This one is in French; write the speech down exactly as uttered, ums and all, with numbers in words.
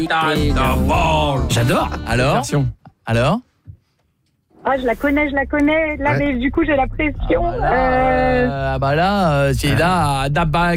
J'adore. Alors Version. Alors Ah, je la connais, je la connais. Là, Ouais. mais du coup, j'ai la pression. Ah bah là, Euh, euh, ah bah là, euh, c'est là, d'abord